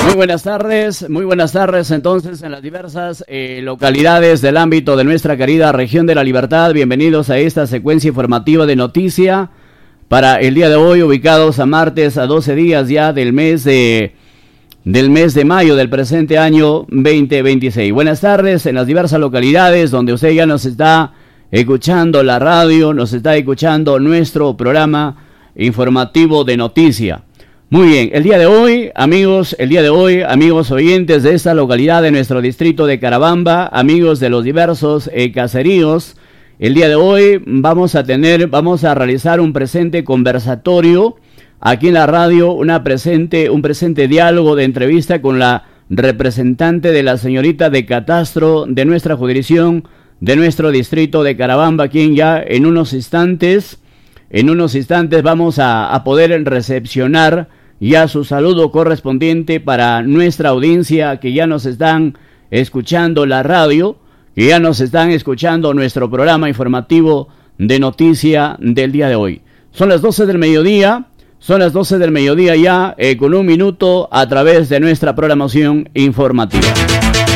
Muy buenas tardes entonces en las diversas localidades del ámbito de nuestra querida región de La Libertad. Bienvenidos a esta secuencia informativa de noticia para el día de hoy, ubicados a martes, a 12 días ya del mes de mayo del presente año 2026. Buenas tardes en las diversas localidades donde usted ya nos está escuchando la radio, nos está escuchando nuestro programa informativo de noticia. Muy bien, el día de hoy, amigos oyentes de esta localidad de nuestro distrito de Carabamba, amigos de los diversos caseríos, el día de hoy vamos a realizar un presente conversatorio aquí en la radio, un presente diálogo de entrevista con la representante de la señorita de catastro de nuestra jurisdicción, de nuestro distrito de Carabamba, quien ya en unos instantes vamos a poder recepcionar ya su saludo correspondiente para nuestra audiencia que ya nos están escuchando la radio, que ya nos están escuchando nuestro programa informativo de noticia del día de hoy. Son las 12 del mediodía ya con un minuto a través de nuestra programación informativa.